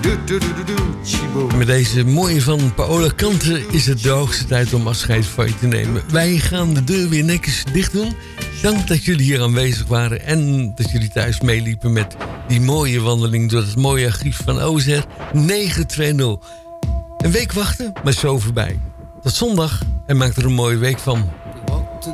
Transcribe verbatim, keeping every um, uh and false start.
Met deze mooie van Paola Kante is het de hoogste tijd om afscheid van je te nemen. Wij gaan de deur weer netjes dicht doen. Dank dat jullie hier aanwezig waren en dat jullie thuis meeliepen met die mooie wandeling door het mooie archief van O Z R negen twee nul. Een week wachten, maar zo voorbij. Tot zondag en maak er een mooie week van.